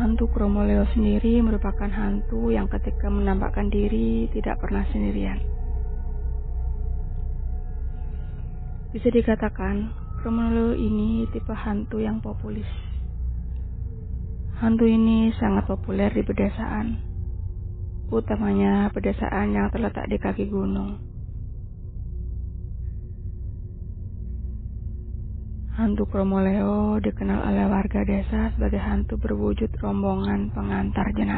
Hantu Kromoleo sendiri merupakan hantu yang ketika menampakkan diri tidak pernah sendirian. Bisa dikatakan, Kromoleo ini tipe hantu yang populis. Hantu ini sangat populer di pedesaan, utamanya pedesaan yang terletak di kaki gunung. Hantu Kromoleo dikenal oleh warga desa sebagai hantu berwujud rombongan pengantar jenazah.